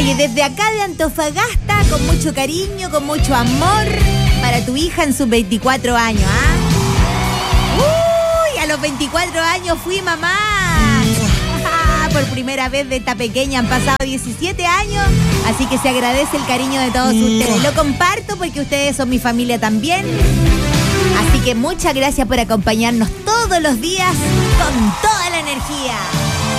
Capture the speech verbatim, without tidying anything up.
Oye, desde acá de Antofagasta, con mucho cariño, con mucho amor, para tu hija en sus veinticuatro años, ¿ah? Uy, a los veinticuatro años fui mamá. Por primera vez de esta pequeña, han pasado diecisiete años, así que se agradece el cariño de todos ustedes. Lo comparto porque ustedes son mi familia también. Así que muchas gracias por acompañarnos todos los días con toda la energía.